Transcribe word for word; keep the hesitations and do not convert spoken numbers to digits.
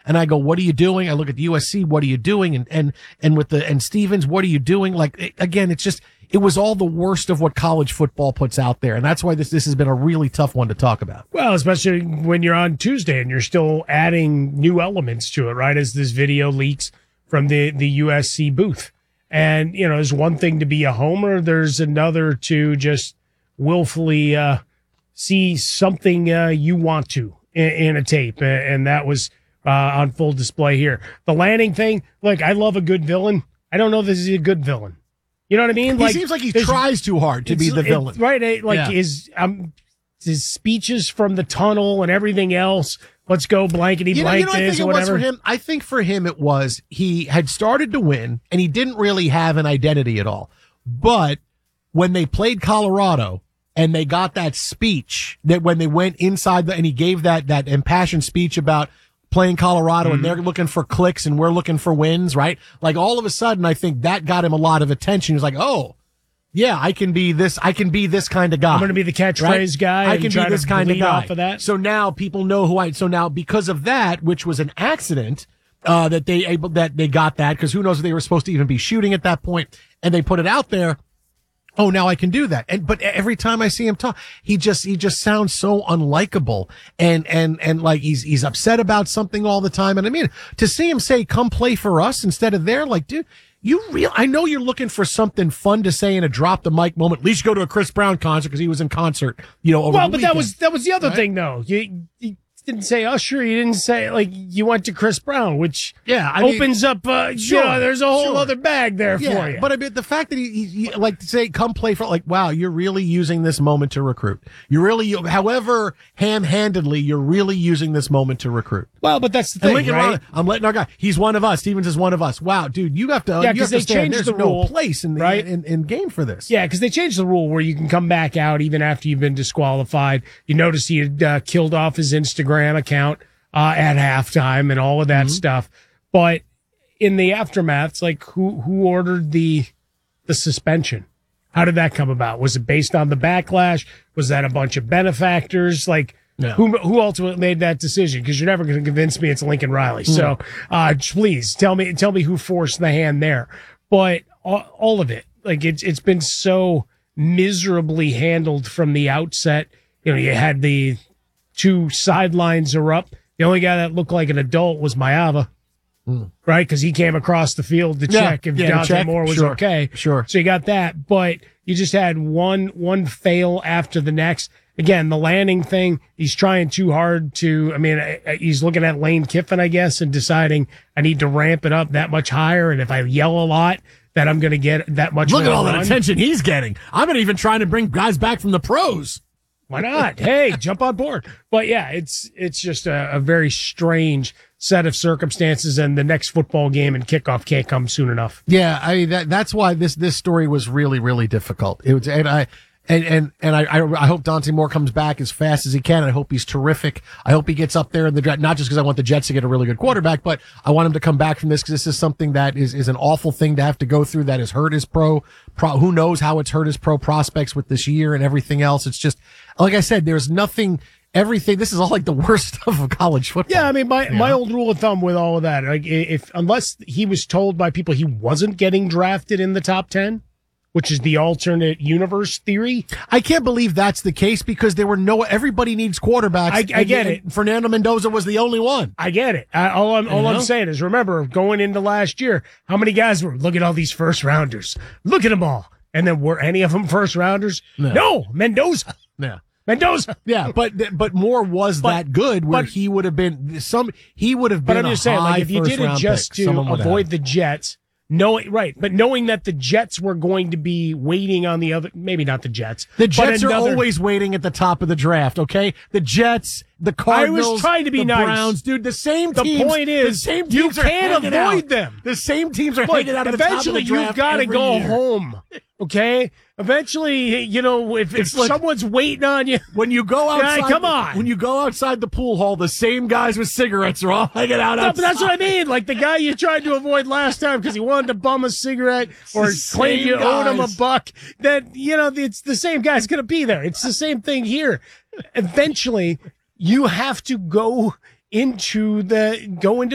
and I go, what are you doing? I look at the U S C, what are you doing? And, and, and with the, and Stevens, what are you doing? Like, again, it's just, it was all the worst of what college football puts out there. And that's why this, this has been a really tough one to talk about. Well, especially when you're on Tuesday and you're still adding new elements to it, right? As this video leaks from the, the U S C booth. And, you know, there's one thing to be a homer. There's another to just willfully, uh, see something, uh, you want to in, in a tape. And that was, uh, on full display here. The Lanning thing. Look, I love a good villain. I don't know if this is a good villain. You know what I mean? He like, seems like he tries too hard to be the villain. It, right. Like yeah. his, um, his speeches from the tunnel and everything else. Let's go blankety you know, blank you know, I this think or it whatever. Was for him, I think for him it was he had started to win and he didn't really have an identity at all. But when they played Colorado and they got that speech that when they went inside the, and he gave that, that impassioned speech about playing Colorado, mm-hmm. and they're looking for clicks and we're looking for wins, right? Like all of a sudden, I think that got him a lot of attention. He was like, oh, yeah, I can be this, I can be this kind of guy. I'm going to be the catchphrase right? guy. I can be this kind of guy. Off of that. So now people know who I, so now because of that, which was an accident, uh, that they able, that they got that, because who knows if they were supposed to even be shooting at that point, and they put it out there. Oh, now I can do that. And, but every time I see him talk, he just, he just sounds so unlikable and, and, and like he's, he's upset about something all the time. And I mean, to see him say, come play for us instead of there, like, dude, you real, I know you're looking for something fun to say in a drop the mic moment. At least go to a Chris Brown concert because he was in concert, you know, over well, the but weekend. that was, that was the other right? thing though. You, you didn't say Usher. You didn't say, like, you went to Chris Brown, which yeah, I opens mean, up, uh, sure, you know, there's a whole sure. other bag there yeah, for you. But I mean, the fact that he, he, he like to say, come play for, like, wow, you're really using this moment to recruit. You're really, however ham-handedly, you're really using this moment to recruit. Well, but that's the thing, Lincoln right? Riley, I'm letting our guy, he's one of us. Stevens is one of us. Wow, dude, you have to, yeah, you have they to stand. changed There's the no rule, place in the, right? in, in game for this. Yeah, because they changed the rule where you can come back out even after you've been disqualified. You notice he had uh, killed off his Instagram account uh, at halftime and all of that mm-hmm. stuff. But in the aftermath, it's like who who ordered the the suspension? How did that come about? Was it based on the backlash? Was that a bunch of benefactors? Like yeah. who who ultimately made that decision? Because you're never going to convince me it's Lincoln Riley. Mm-hmm. So uh, please tell me tell me who forced the hand there. But all, all of it, like it's it's been so miserably handled from the outset. You know, you had the two sidelines are up. The only guy that looked like an adult was Maava, mm. right? Because he came across the field to yeah, check if yeah, Dante check. Moore was sure. okay. Sure. So you got that, but you just had one one fail after the next. Again, the Lanning thing, he's trying too hard to, I mean, he's looking at Lane Kiffin, I guess, and deciding I need to ramp it up that much higher. And if I yell a lot, that I'm going to get that much Look more at all run. that attention he's getting. I'm not even trying to bring guys back from the pros. Why not? Hey, jump on board. But yeah, it's it's just a, a very strange set of circumstances, and the next football game and kickoff can't come soon enough. Yeah, I mean that that's why this this story was really really difficult. It was, and I and and and I I, I hope Dante Moore comes back as fast as he can. I hope he's terrific. I hope he gets up there in the draft. Not just because I want the Jets to get a really good quarterback, but I want him to come back from this because this is something that is is an awful thing to have to go through. That has hurt his pro. pro who knows how it's hurt his pro prospects with this year and everything else. It's just. Like I said, there's nothing, everything, this is all like the worst stuff of college football. Yeah, I mean, my, my old rule of thumb with all of that, like if, unless he was told by people he wasn't getting drafted in the top ten, which is the alternate universe theory. I can't believe that's the case because there were no, everybody needs quarterbacks. I, I get and, it. And Fernando Mendoza was the only one. I get it. I, all I'm, all I'm saying is remember going into last year, how many guys were, look at all these first rounders. Look at them all. And then were any of them first rounders? No, no Mendoza. Yeah. Mendoza. Yeah, but but Moore was but, that good where but, he would have been some he would have been But I'm just saying, like if you did it just pick, to avoid the Jets, knowing right, but knowing that the Jets were going to be waiting on the other maybe not the Jets. The Jets another, are always waiting at the top of the draft, okay? The Jets, the Cardinals, I was trying to be the nice. Browns, dude, the same the teams. point is, the same you teams can't avoid out. them. The same teams are Look, hanging out at the top of the eventually draft. You've got to go year. home. Okay? Eventually, you know, if, if like, someone's waiting on you. When you go outside, yeah, come on. When you go outside the pool hall, the same guys with cigarettes are all hanging out no, outside. But that's what I mean. Like the guy you tried to avoid last time because he wanted to bum a cigarette or claim you owed him a buck. That, you know, it's the same guy's going to be there. It's the same thing here. Eventually, you have to go into the, go into